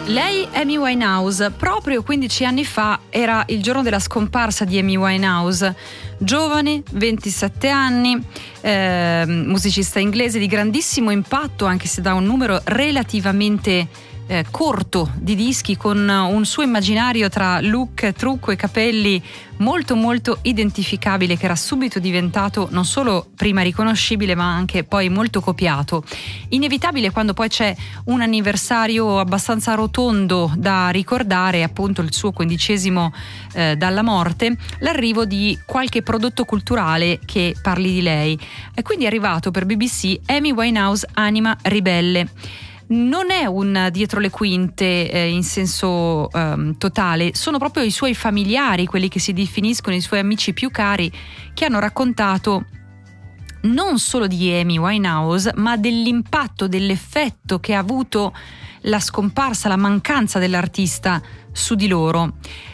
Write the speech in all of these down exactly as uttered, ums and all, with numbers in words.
Lei, Amy Winehouse, proprio quindici anni fa era il giorno della scomparsa di Amy Winehouse, giovane, ventisette anni, eh, musicista inglese di grandissimo impatto, anche se da un numero relativamente eh, corto di dischi, con un suo immaginario tra look, trucco e capelli molto molto identificabile, che era subito diventato non solo prima riconoscibile ma anche poi molto copiato. Inevitabile quando poi c'è un anniversario abbastanza rotondo da ricordare, appunto il suo quindicesimo eh, dalla morte, l'arrivo di qualche prodotto culturale che parli di lei, e quindi è arrivato per B B C Amy Winehouse Anima Ribelle. Non è un dietro le quinte eh, in senso ehm, totale, sono proprio i suoi familiari, quelli che si definiscono i suoi amici più cari, che hanno raccontato non solo di Amy Winehouse, ma dell'impatto, dell'effetto che ha avuto la scomparsa, la mancanza dell'artista su di loro.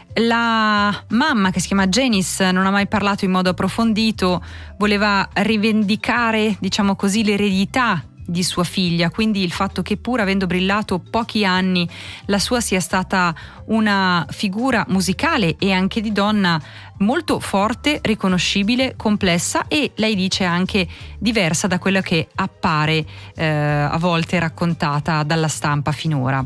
La mamma, che si chiama Janice, non ha mai parlato in modo approfondito, voleva rivendicare, diciamo così, l'eredità di sua figlia, quindi il fatto che, pur avendo brillato pochi anni, la sua sia stata una figura musicale e anche di donna molto forte, riconoscibile, complessa e, lei dice, anche diversa da quella che appare eh, a volte raccontata dalla stampa finora.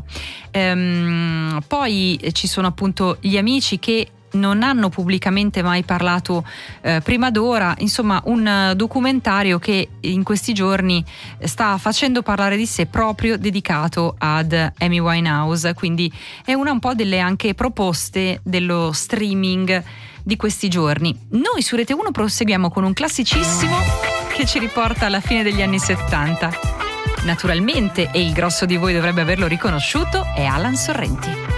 Ehm, poi ci sono appunto gli amici che non hanno pubblicamente mai parlato eh, prima d'ora, insomma un uh, documentario che in questi giorni sta facendo parlare di sé, proprio dedicato ad Amy Winehouse, quindi è una un po' delle anche proposte dello streaming di questi giorni. Noi su Rete uno proseguiamo con un classicissimo che ci riporta alla fine degli anni settanta. Naturalmente, e il grosso di voi dovrebbe averlo riconosciuto, è Alan Sorrenti.